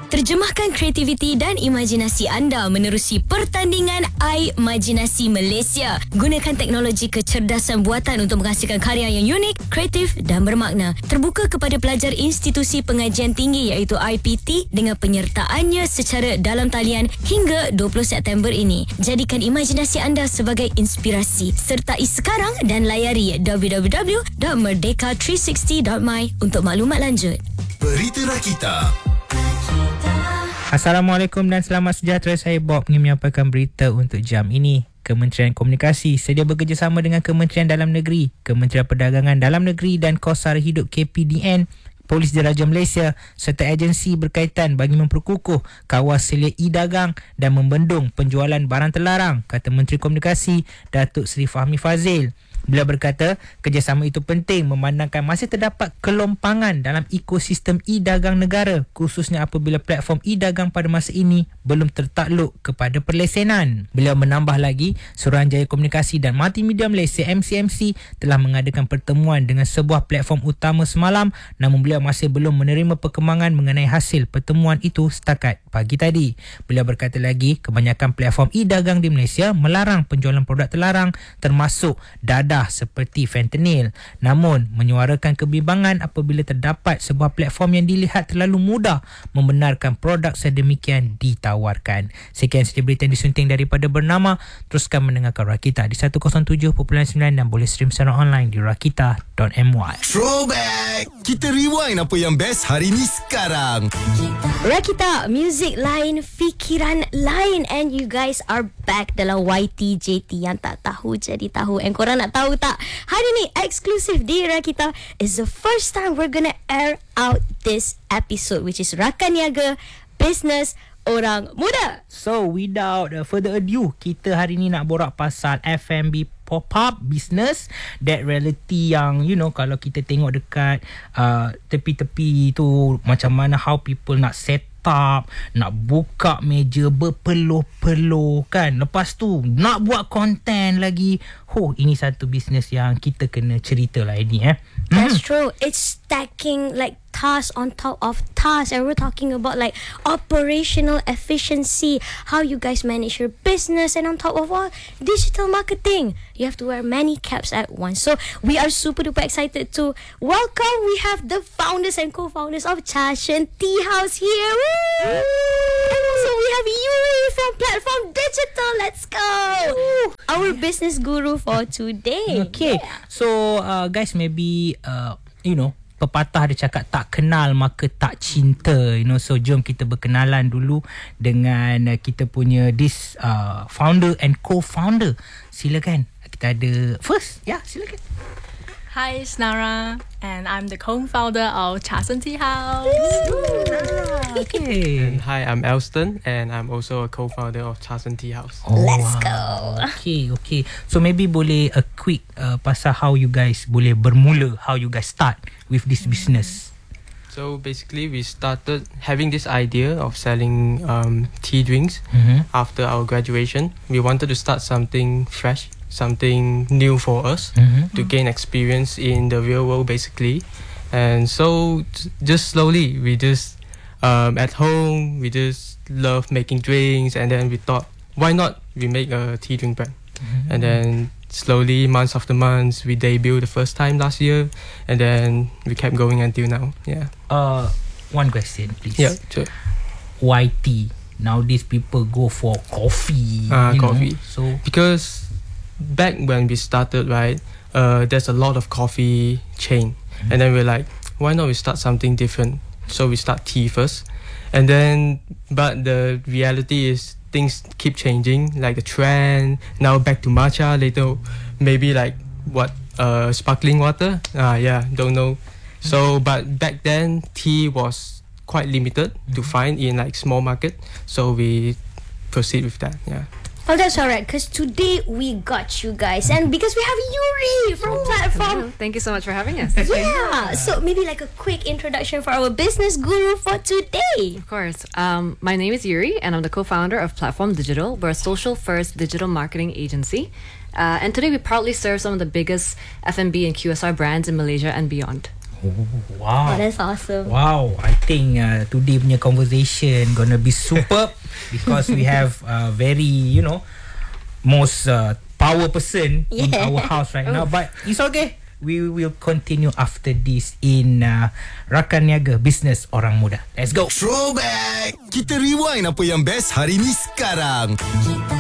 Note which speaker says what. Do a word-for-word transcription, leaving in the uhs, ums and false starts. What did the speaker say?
Speaker 1: Terjemahkan kreativiti dan imajinasi anda menerusi pertandingan iMajinasi Malaysia. Gunakan teknologi kecerdasan buatan untuk menghasilkan karya yang unik, kreatif dan bermakna. Terbuka kepada pelajar institusi pengajian tinggi iaitu I P T dengan penyertaannya secara dalam talian hingga dua puluh September ini. Jadikan imajinasi anda sebagai inspirasi. Sertai sekarang dan layari w w w dot merdeka tiga enam nol dot my untuk maklumat lanjut.
Speaker 2: Berita Rakita.
Speaker 3: Assalamualaikum dan selamat sejahtera. Saya Bob ingin menyampaikan berita untuk jam ini. Kementerian Komunikasi sedia bekerjasama dengan Kementerian Dalam Negeri, Kementerian Perdagangan Dalam Negeri dan Kos Sara Hidup K P D N, Polis Diraja Malaysia serta agensi berkaitan bagi memperkukuh kawal selia e-dagang dan membendung penjualan barang terlarang, kata Menteri Komunikasi Datuk Seri Fahmi Fazil. Beliau berkata, kerjasama itu penting memandangkan masih terdapat kelompangan dalam ekosistem e-dagang negara, khususnya apabila platform e-dagang pada masa ini belum tertakluk kepada perlesenan. Beliau menambah lagi, Suruhanjaya Komunikasi dan Multimedia Malaysia M C M C telah mengadakan pertemuan dengan sebuah platform utama semalam, namun beliau masih belum menerima perkembangan mengenai hasil pertemuan itu setakat pagi tadi. Beliau berkata lagi, kebanyakan platform e-dagang di Malaysia melarang penjualan produk terlarang termasuk dadah seperti fentanyl, namun menyuarakan kebimbangan apabila terdapat sebuah platform yang dilihat terlalu mudah membenarkan produk sedemikian ditawarkan. Sekian sahaja berita yang disunting daripada Bernama. Teruskan mendengarkan Rakita di seratus tujuh perpuluhan sembilan dan boleh stream secara online di rakita dot my.
Speaker 2: Throwback. Kita rewind apa yang best hari ni sekarang.
Speaker 1: Rakita, music lain, fikiran lain, and you guys are back dalam Y T J T yang tak tahu jadi tahu. And korang nak tahu tak? Hari ni eksklusif di Rakita is the first time we're gonna air out this episode, which is Rakan Niaga Business Orang Muda.
Speaker 3: So without uh, further ado, kita hari ni nak borak pasal F and B pop-up business, that reality yang you know kalau kita tengok dekat uh, tepi-tepi tu macam mana how people nak set up, nak buka meja berpeluh-peluh kan, lepas tu nak buat konten lagi. Oh, ini satu bisnes yang kita kena cerita lah ini eh.
Speaker 1: That's true. It's stacking like task on top of task, and we're talking about like operational efficiency, how you guys manage your business, and on top of all, digital marketing. You have to wear many caps at once. So we are super duper excited to welcome. We have the founders and co-founders of Cha Shen Tea House here. Woo! And also we have Yuri from Platform Digital. Let's go. Woo! Our business guru for today.
Speaker 3: Okay.
Speaker 1: Yeah.
Speaker 3: So uh, guys, maybe uh, you know, pepatah dia cakap tak kenal maka tak cinta, you know. So jom kita berkenalan dulu dengan uh, kita punya this uh, founder and co-founder. Silakan. Kita ada first. Ya, yeah, silakan.
Speaker 4: Hi, it's Nara, and I'm the co-founder of Cha Shen Tea House.
Speaker 3: Nara, okay.
Speaker 5: And hi, I'm Elston, and I'm also a co-founder of Cha Shen Tea House.
Speaker 3: Oh,
Speaker 1: Let's
Speaker 3: wow.
Speaker 1: go.
Speaker 3: Okay, okay. So maybe boleh a quick uh, pasal how you guys boleh bermula, how you guys start with this business.
Speaker 5: So basically, we started having this idea of selling um, tea drinks
Speaker 3: Mm-hmm.
Speaker 5: after our graduation. We wanted to start something fresh, something new for us,
Speaker 3: Mm-hmm.
Speaker 5: to gain experience in the real world, basically. And so, j- just slowly, we just um, at home, we just love making drinks, and then we thought, why not we make a tea drink brand?
Speaker 3: Mm-hmm.
Speaker 5: And then slowly, months after months, we debuted the first time last year, and then we kept going until now. Yeah.
Speaker 3: Uh, one question, please.
Speaker 5: Yeah. Sure.
Speaker 3: Why tea? Nowadays people go for coffee.
Speaker 5: Ah,
Speaker 3: you know.
Speaker 5: coffee.
Speaker 3: So
Speaker 5: Because back when we started, right, uh, there's a lot of coffee chain,
Speaker 3: Mm-hmm.
Speaker 5: and then we're like, why not we start something different? So we start tea first, and then, but the reality is things keep changing, like the trend. Now back to matcha, later maybe like what uh sparkling water. Ah, yeah, don't know. So, but back then tea was quite limited to find in like small market. So we proceed with that. Yeah.
Speaker 1: Oh, that's alright, because today we got you guys, and because we have Yuri from Platform.
Speaker 6: Thank you so much for having us.
Speaker 1: Yeah, so maybe like a quick introduction for our business guru for today.
Speaker 6: Of course. Um, my name is Yuri, and I'm the co-founder of Platform Digital. We're a social-first digital marketing agency. Uh, and today we proudly serve some of the biggest F and B and Q S R brands in Malaysia and beyond.
Speaker 3: Oh, wow.
Speaker 1: Oh, that's awesome.
Speaker 3: Wow, I think uh, today punya conversation gonna be superb because we have uh, very, you know, most uh, power person in
Speaker 1: Yeah.
Speaker 3: our house right now. But it's okay. We will continue after this in uh, Rakan Niaga Business Orang Muda. Let's go.
Speaker 2: Throwback. Kita rewind apa yang best hari ni sekarang.
Speaker 7: Kita